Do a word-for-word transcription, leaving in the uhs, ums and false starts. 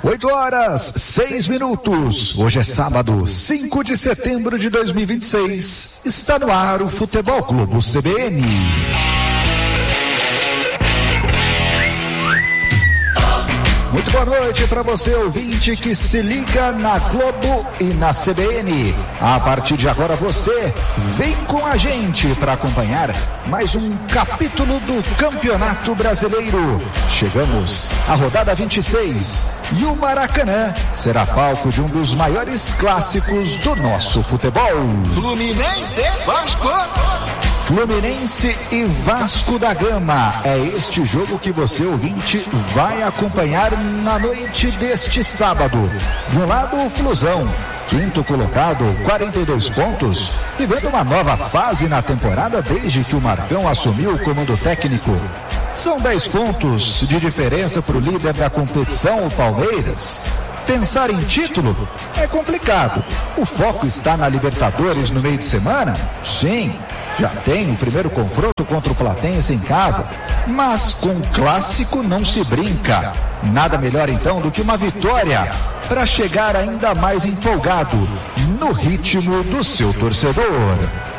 oito horas, seis minutos. Hoje é sábado, cinco de setembro de dois mil e vinte e seis. Está no ar o Futebol Clube C B N. Muito boa noite para você, ouvinte que se liga na Globo e na C B N. A partir de agora você vem com a gente para acompanhar mais um capítulo do Campeonato Brasileiro. Chegamos à rodada vinte e seis e o Maracanã será palco de um dos maiores clássicos do nosso futebol. Fluminense Vasco! Fluminense e Vasco da Gama. É este jogo que você, ouvinte, vai acompanhar na noite deste sábado. De um lado, o Flusão, quinto colocado, quarenta e dois pontos, vivendo uma nova fase na temporada desde que o Marcão assumiu o comando técnico. São dez pontos de diferença para o líder da competição, o Palmeiras. Pensar em título é complicado. O foco está na Libertadores no meio de semana? Sim. Já tem o primeiro confronto contra o Platense em casa, mas com clássico não se brinca. Nada melhor então do que uma vitória para chegar ainda mais empolgado no ritmo do seu torcedor.